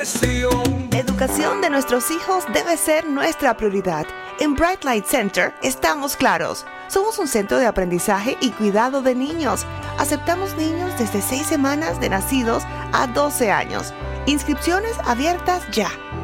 La educación de nuestros hijos debe ser nuestra prioridad. En Bright Light Center estamos claros. Somos un centro de aprendizaje y cuidado de niños. Aceptamos niños desde 6 semanas de nacidos a 12 años. Inscripciones abiertas ya.